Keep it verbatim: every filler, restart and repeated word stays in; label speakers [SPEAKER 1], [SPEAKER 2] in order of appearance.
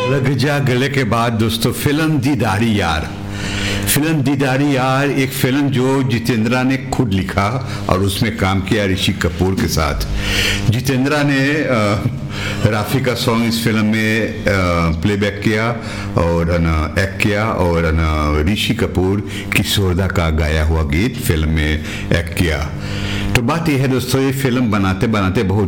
[SPEAKER 1] लग जा गले के बाद दोस्तों फिल्म दीदारी यार। फिल्म दीदारी यार एक फिल्म जो जितेंद्रा ने खुद लिखा और उसमें काम किया ऋषि कपूर के साथ। जितेंद्रा ने राफी का सॉन्ग इस फिल्म में प्लेबैक किया और एक्ट किया और ऋषि कपूर किशोरदा का गाया हुआ गीत फिल्म में एक्ट किया। तो बात यह है दोस्तों, ये फिल्म बनाते बनाते बहुत